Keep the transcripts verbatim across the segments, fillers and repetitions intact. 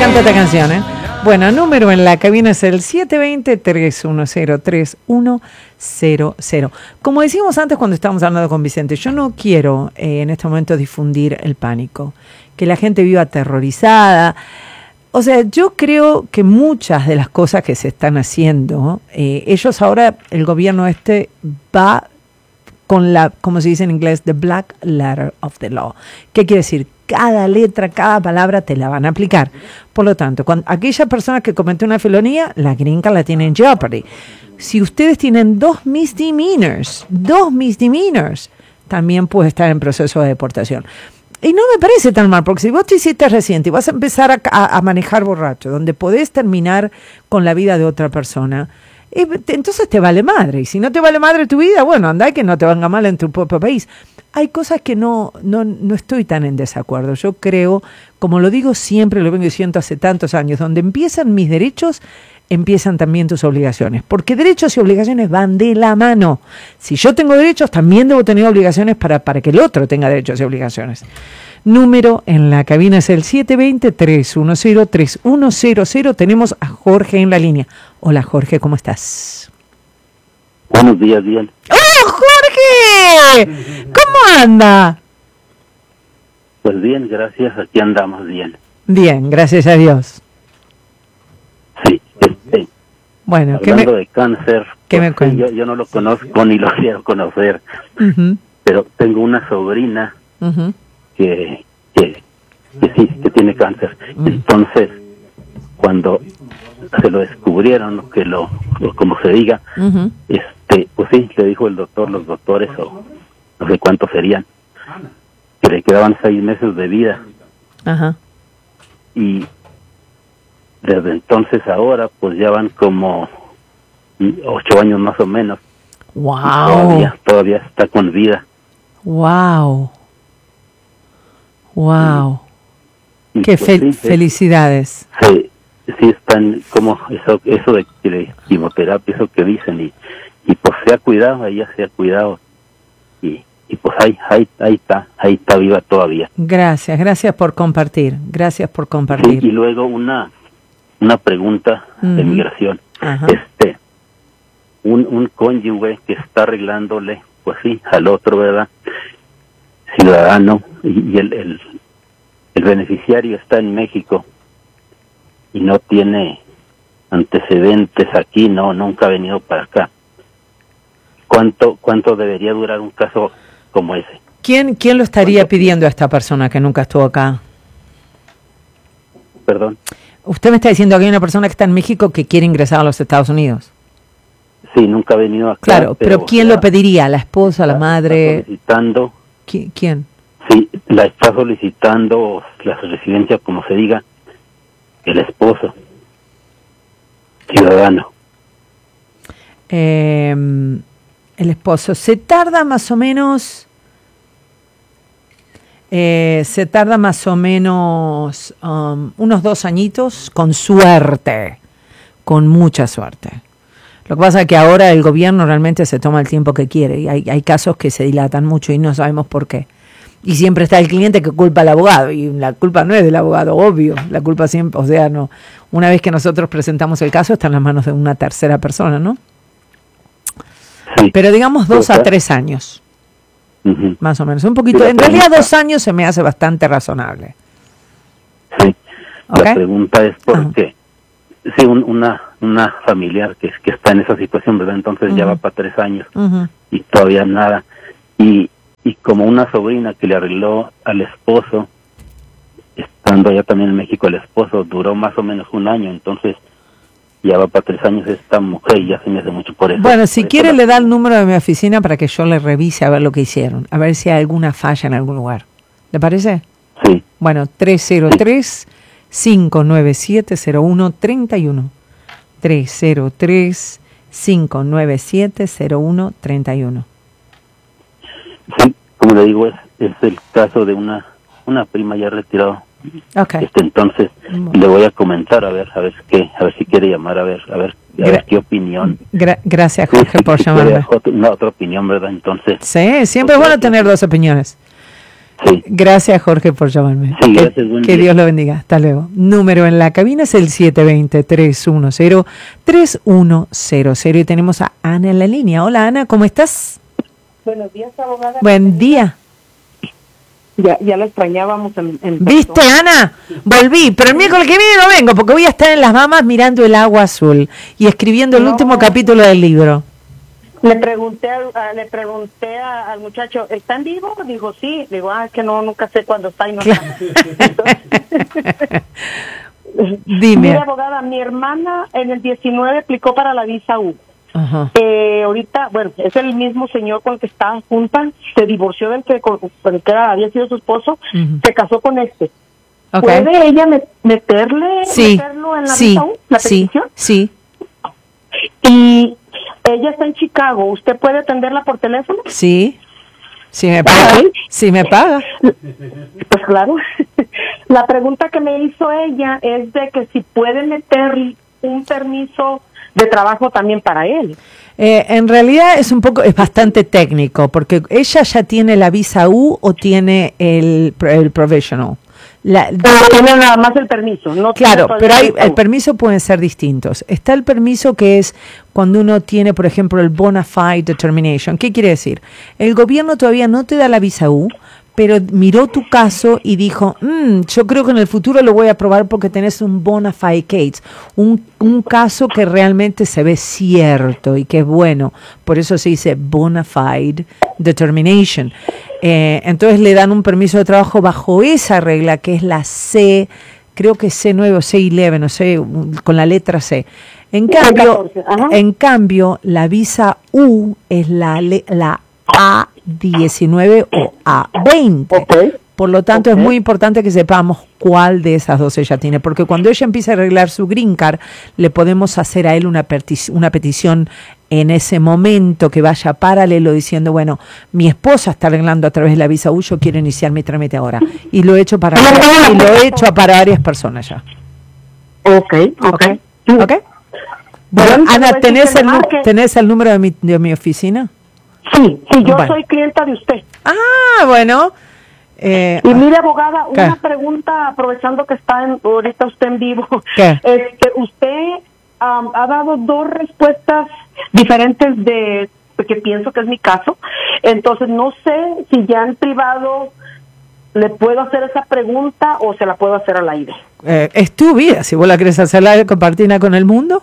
encanta esta canción, ¿eh? Bueno, número en la cabina es el siete dos cero, tres uno cero, tres uno cero cero. Como decíamos antes cuando estábamos hablando con Vicente, yo no quiero eh, en este momento difundir el pánico, que la gente viva aterrorizada. O sea, yo creo que muchas de las cosas que se están haciendo, eh, ellos ahora, el gobierno este va con la, como se dice en inglés, the black letter of the law. ¿Qué quiere decir? Cada letra, cada palabra te la van a aplicar. Por lo tanto, cuando aquella persona que cometió una felonía, la gringa la tiene en jeopardy. Si ustedes tienen dos misdemeanors, dos misdemeanors, también puede estar en proceso de deportación. Y no me parece tan mal, porque si vos te hiciste reciente y vas a empezar a, a, a manejar borracho, donde podés terminar con la vida de otra persona, eh, te, entonces te vale madre. Y si no te vale madre tu vida, bueno, anda y que no te venga mal en tu propio país. Hay cosas que no, no, no estoy tan en desacuerdo. Yo creo, como lo digo siempre, lo vengo diciendo hace tantos años, donde empiezan mis derechos, empiezan también tus obligaciones. Porque derechos y obligaciones van de la mano. Si yo tengo derechos, también debo tener obligaciones para, para que el otro tenga derechos y obligaciones. Número en la cabina es el siete dos cero, tres uno cero, tres uno cero cero. Tenemos a Jorge en la línea. Hola Jorge, ¿cómo estás? Buenos días, bien. ¡Oh, Jorge! ¿Cómo anda? Pues bien, gracias, aquí andamos bien. Bien, gracias a Dios. Sí, este, bueno, hablando me, de cáncer, ¿qué pues, me cuentas? yo, yo no lo conozco ni lo quiero conocer, Uh-huh. pero tengo una sobrina Uh-huh. que, que, que sí, que tiene cáncer. Uh-huh. Entonces, cuando se lo descubrieron, que lo, lo como se diga, Uh-huh. este, pues sí, le dijo el doctor, los doctores, o no sé cuántos serían, que le quedaban seis meses de vida. Ajá. Y desde entonces ahora, pues ya van como ocho años más o menos. Wow. Y todavía, todavía está con vida. Wow. Wow. Y, Qué pues, fe- sí, es- felicidades. Sí, sí están como eso, eso de, de quimioterapia, eso que dicen, y, y pues se ha cuidado, ella se ha cuidado, y, y pues ahí, ahí, ahí está, ahí está viva todavía. Gracias, gracias por compartir. Gracias por Sí, compartir. y luego una, una pregunta de Ujú. migración. Ajá. Este, un, un cónyuge que está arreglándole, pues sí, al otro, ¿verdad? Ciudadano, y, y el, el, el beneficiario está en México y no tiene antecedentes aquí, no, nunca ha venido para acá. ¿Cuánto, cuánto debería durar un caso como ese? ¿Quién, quién lo estaría pidiendo a esta persona que nunca estuvo acá? Perdón. Usted me está diciendo que hay una persona que está en México que quiere ingresar a los Estados Unidos. Sí, nunca ha venido acá. Claro, pero, ¿quién o sea, lo pediría? ¿La esposa, la está madre? solicitando, ¿Qui- ¿Quién? sí, la está solicitando la residencia, como se diga, el esposo, ciudadano. Eh, el esposo. Se tarda más o menos... Eh, se tarda más o menos um, unos dos añitos, con suerte, con mucha suerte. Lo que pasa es que ahora el gobierno realmente se toma el tiempo que quiere y hay, hay casos que se dilatan mucho y no sabemos por qué. Y siempre está el cliente que culpa al abogado y la culpa no es del abogado, obvio. La culpa siempre, o sea, no. Una vez que nosotros presentamos el caso está en las manos de una tercera persona, ¿no? Sí. Pero digamos dos Pues, a tres años. Ujú. Más o menos, un poquito. Y la En realidad pregunta- dos años se me hace bastante razonable. Sí. ¿Ok? La pregunta es por qué. Sí, un, una una familiar que, que está en esa situación, ¿verdad? Entonces ya Ujú. va para tres años Ujú. y todavía nada. Y, y como una sobrina que le arregló al esposo, estando allá también en México, el esposo duró más o menos un año, entonces ya va para tres años esta mujer y ya se me hace mucho por eso. Bueno, si Por eso quiere la- le da el número de mi oficina para que yo le revise a ver lo que hicieron, a ver si hay alguna falla en algún lugar. ¿Le parece? Sí, Bueno, tres cero tres, cinco nueve siete, cero uno tres uno. tres cero tres, cinco nueve siete, cero uno tres uno. sí, como le digo, es, es el caso de una una prima ya retirada. Ok. Este, entonces le voy a comentar a ver a ver qué, a ver si quiere llamar, a ver a ver a Gra- ver qué opinión. Gra- gracias, Sí, Jorge, si- por si quiere llamarme. otra, una otra opinión, ¿verdad? Entonces, Sí, siempre es Otra bueno tener opinión. dos opiniones. Sí. Gracias, Jorge, por llamarme. Sí, que gracias, buen que día. Dios lo bendiga. Hasta luego. Número en la cabina es el siete dos cero, tres uno cero, tres uno cero cero. Y tenemos a Ana en la línea. Hola, Ana, ¿cómo estás? Buenos días, abogada. Buen día. Ya, ya la extrañábamos en, en ¿Viste, persona. Ana? Volví, pero el miércoles que viene no vengo porque voy a estar en Las Mamas mirando el agua azul y escribiendo el No. último capítulo del libro. Le pregunté al, a- le pregunté a- al muchacho, ¿está en vivo? Dijo, sí. Digo, ah, es que no, nunca sé cuándo está y no Claro. está. Dime. Mire, abogada, mi hermana en el diecinueve aplicó para la visa U. Ajá. Eh, ahorita, bueno, es el mismo señor con el que estaba junta, se divorció del que, con, con el que era- había sido su esposo, Ujú. se casó con este. Ok. ¿Puede ella met- meterle, Sí, meterlo en la sí, visa U, la sí, petición? sí, Y ella está en Chicago, ¿usted puede atenderla por teléfono? sí. Sí me paga. Ok. Sí me paga. Pues claro. La pregunta que me hizo ella es de que si puede meter un permiso de trabajo también para él. Eh, en realidad es un poco, es bastante técnico, porque ella ya tiene la visa U o tiene el, el provisional. La, Pero tiene nada más el permiso. No tiene Claro, todavía pero hay, la visa el U. permiso pueden ser distintos. Está el permiso que es cuando uno tiene, por ejemplo, el bona fide determination. ¿Qué quiere decir? El gobierno todavía no te da la visa U, pero miró tu caso y dijo, mm, yo creo que en el futuro lo voy a aprobar porque tenés un bona fide case, un, un caso que realmente se ve cierto y que es bueno. Por eso se dice bona fide determination. Eh, entonces le dan un permiso de trabajo bajo esa regla que es la C, creo que C nueve o C once, no sé, un- con la letra C. En cambio, catorce, ajá. en cambio, la visa U es la, le- la A diecinueve o A veinte. Ok. Por lo tanto, Ok. es muy importante que sepamos cuál de esas dos ella tiene, porque cuando ella empieza a arreglar su green card, le podemos hacer a él una, perti- una petición en ese momento que vaya paralelo diciendo, bueno, mi esposa está arreglando a través de la visa U, yo quiero iniciar mi trámite ahora. Y lo he hecho para, y lo he hecho para varias personas ya. Ok, ok. ¿Ok? Sí. ¿Ok? Bueno, Bueno, Ana, pues, ¿tenés que el, me nu- marque. ¿tenés el número de mi, de mi oficina? Sí, sí, yo Bueno. soy clienta de usted. Ah, bueno. Eh, Y mire, abogada, ¿Qué? una pregunta, aprovechando que está en, ahorita usted en vivo. ¿Qué? Este, usted am, ha dado dos respuestas diferentes de que pienso que es mi caso. Entonces, no sé si ya en privado le puedo hacer esa pregunta o se la puedo hacer al aire. eh, es tu vida. Si vos la querés hacerla, compartirla con el mundo.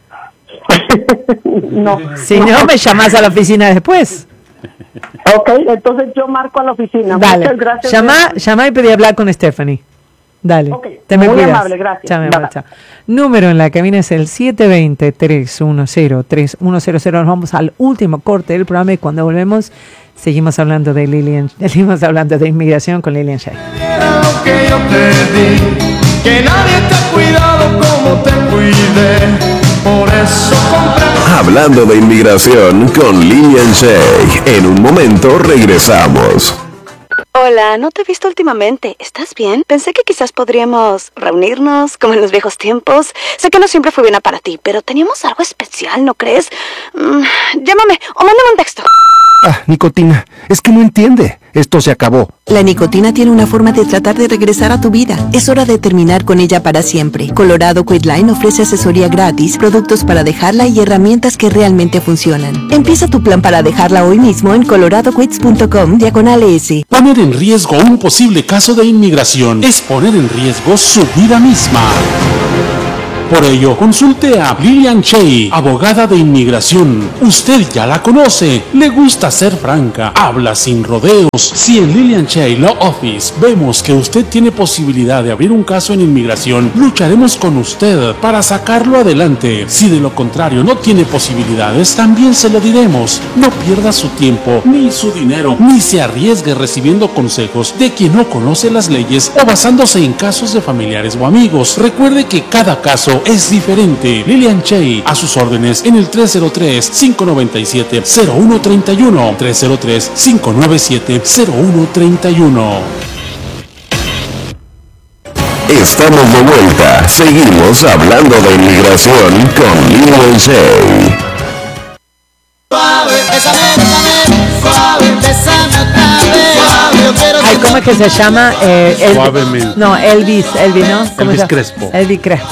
No. Si no, me llamás a la oficina después. Ok, entonces yo marco a la oficina. Dale. Muchas gracias. Llama, llama y pedí hablar con Stephanie. Dale. Ok, Te me muy cuidas. amable, gracias. Chao, mi Bye, amor, bye. chao. Número en la cabina es el siete dos cero, tres uno cero, tres uno cero cero. Nos vamos al último corte del programa y cuando volvemos seguimos hablando de Lilian, seguimos hablando de inmigración con Lilian Shea. Era lo que yo te di, que nadie te ha cuidado como te cuidé, por eso compré. Hablando de inmigración con Lilian Shea. En un momento regresamos. Hola, no te he visto últimamente. ¿Estás bien? Pensé que quizás podríamos reunirnos como en los viejos tiempos. Sé que no siempre fue buena para ti, pero teníamos algo especial, ¿no crees? Mm, llámame o mándame un texto. Ah, nicotina, es que no entiende. Esto se acabó. La nicotina tiene una forma de tratar de regresar a tu vida. Es hora de terminar con ella para siempre. Colorado Quitline ofrece asesoría gratis, productos para dejarla y herramientas que realmente funcionan. Empieza tu plan para dejarla hoy mismo en coloradoquits.com diagonal S. Poner en riesgo un posible caso de inmigración es poner en riesgo su vida misma. Por ello, consulte a Lilian Shea, abogada de inmigración. Usted ya la conoce, le gusta ser franca, habla sin rodeos. Si en Lilian Shea Law Office vemos que usted tiene posibilidad de abrir un caso en inmigración, lucharemos con usted para sacarlo adelante. Si de lo contrario no tiene posibilidades, también se lo diremos. No pierda su tiempo, ni su dinero, ni se arriesgue recibiendo consejos de quien no conoce las leyes o basándose en casos de familiares o amigos. Recuerde que cada caso es diferente. Lilian Shea, a sus órdenes en el tres cero tres, cinco nueve siete, cero uno tres uno, tres cero tres, cinco nueve siete, cero uno tres uno. Estamos de vuelta. Seguimos hablando de inmigración con Lilian Shea. Suave, bésame, bésame, suave, bésame otra vez, suave, Ay, ¿cómo es que se llama? Eh, Elvis, Suavemente. no, Elvis, Elvis, ¿no? ¿Cómo Elvis se- Crespo. Elvis Crespo.